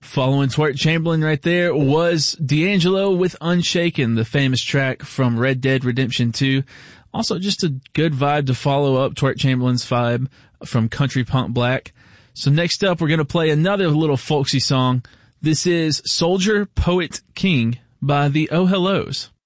Following Twirt Chamberlain right there was D'Angelo with Unshaken, the famous track from Red Dead Redemption 2. Also just a good vibe to follow up Twirt Chamberlain's vibe from Country Punk Black. So next up, we're going to play another little folksy song. This is Soldier, Poet, King by the Oh Hellos.